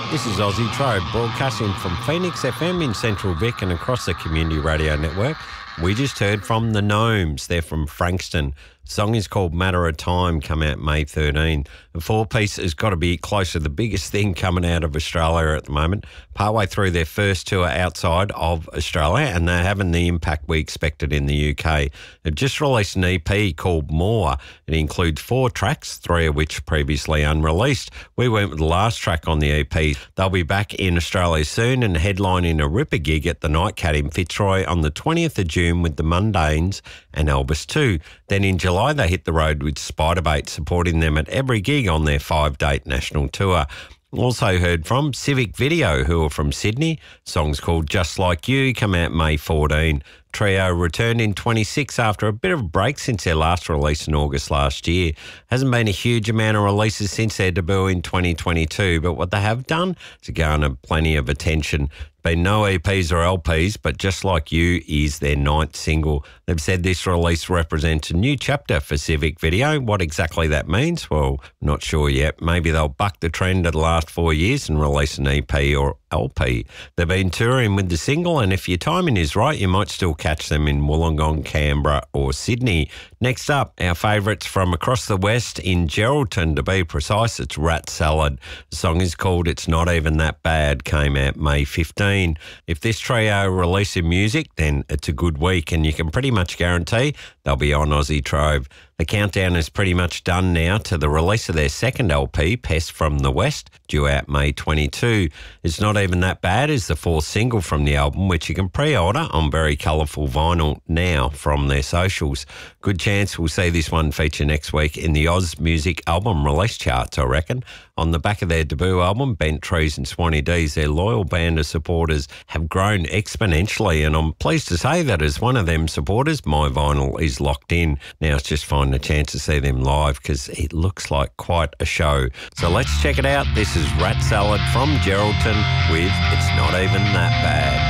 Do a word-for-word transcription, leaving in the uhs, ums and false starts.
This is Aussie Trove, broadcasting from Phoenix F M in Central Vic and across the Community Radio Network. We just heard from the Gnomes. They're from Frankston. The song is called Matter of Time, come out May thirteenth. The four-piece has got to be close to the biggest thing coming out of Australia at the moment, partway through their first tour outside of Australia, and they're having the impact we expected in the U K. They've just released an E P called More. It includes four tracks, three of which previously unreleased. We went with the last track on the E P. They'll be back in Australia soon and headlining a ripper gig at the Nightcat in Fitzroy on the twentieth of June with the Mundanes and Elvis too. Then in July, they hit the road with Spiderbait, supporting them at every gig on their five-date national tour. Also heard from Civic Video, who are from Sydney. Song's called Just Like You, come out May fourteenth. Trio returned in twenty-six after a bit of a break since their last release in August last year. Hasn't been a huge amount of releases since their debut in twenty twenty-two, but what they have done is garner plenty of attention. Been no E Ps or L Ps, but Just Like You is their ninth single. They've said this release represents a new chapter for Civic Video. What exactly that means? Well, not sure yet. Maybe they'll buck the trend of the last four years and release an E P or L P. They've been touring with the single, and if your timing is right, you might still catch them in Wollongong, Canberra or Sydney. Next up, our favourites from across the west in Geraldton, to be precise, it's Rat Salad. The song is called It's Not Even That Bad, came out May fifteenth. If this trio release their music, then it's a good week, and you can pretty much guarantee they'll be on Aussie Trove. The countdown is pretty much done now to the release of their second L P, Pest from the West, due out May twenty-second. It's Not Even That Bad is the fourth single from the album, which you can pre-order on very colourful vinyl now from their socials. Good chance we'll see this one feature next week in the Oz Music album release charts, I reckon. On the back of their debut album, Bent Trees and Swanee D's, their loyal band of supporters have grown exponentially, and I'm pleased to say that as one of them supporters, my vinyl is locked in. Now it's just finding a chance to see them live because it looks like quite a show. So let's check it out. This is Rat Salad from Geraldton with It's Not Even That Bad.